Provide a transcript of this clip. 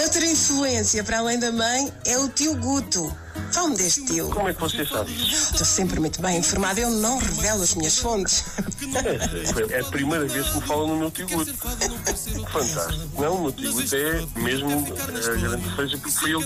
Outra influência, para além da mãe, é o tio Guto. Fala-me deste tio. Como é que você sabe isso? Estou sempre muito bem informada, eu não revelo as minhas fontes. É a primeira vez que me falam no meu tio Guto. Fantástico. Não, o meu tio Guto é mesmo a grande referência, porque foi ele